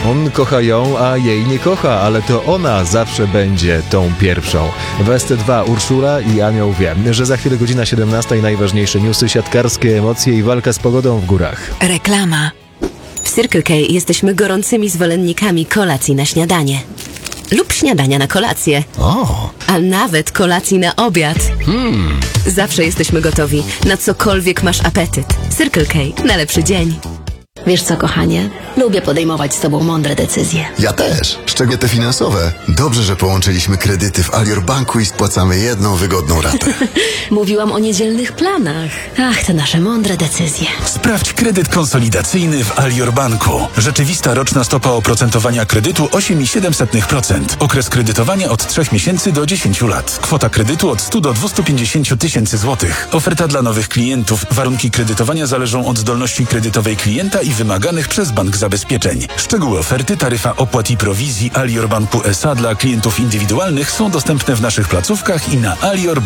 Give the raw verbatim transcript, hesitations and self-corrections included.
On kocha ją, a jej nie kocha, ale to ona zawsze będzie tą pierwszą. W S T dwa Urszula i Anioł wie, że za chwilę godzina siedemnasta i najważniejsze newsy, siatkarskie emocje i walka z pogodą w górach. Reklama. W Circle K jesteśmy gorącymi zwolennikami kolacji na śniadanie. Lub śniadania na kolację. O! A nawet kolacji na obiad. Hmm. Zawsze jesteśmy gotowi, na cokolwiek masz apetyt. Circle K na lepszy dzień. Wiesz co, kochanie? Lubię podejmować z tobą mądre decyzje. Ja też. Szczególnie te finansowe. Dobrze, że połączyliśmy kredyty w Alior Banku i spłacamy jedną wygodną ratę. Mówiłam o niedzielnych planach. Ach, te nasze mądre decyzje. Sprawdź kredyt konsolidacyjny w Alior Banku. Rzeczywista roczna stopa oprocentowania kredytu osiem przecinek siedem procent. Okres kredytowania od trzech miesięcy do dziesięciu lat. Kwota kredytu od stu do dwustu pięćdziesięciu tysięcy złotych. Oferta dla nowych klientów. Warunki kredytowania zależą od zdolności kredytowej klienta i wymaganych przez bank zabezpieczeń. Szczegóły oferty, taryfa opłat i prowizji Alior Banku S A dla klientów indywidualnych są dostępne w naszych placówkach i na alior